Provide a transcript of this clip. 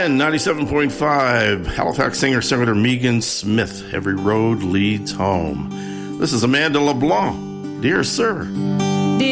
KFN 97.5, Halifax singer-songwriter Megan Smith, Every Road Leads Home. This is Amanda LeBlanc, Dear Sir.